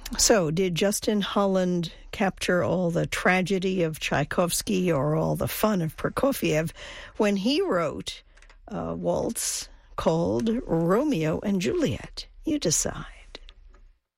So, did Justin Holland capture all the tragedy of Tchaikovsky or all the fun of Prokofiev when he wrote a waltz called Romeo and Juliet? You decide.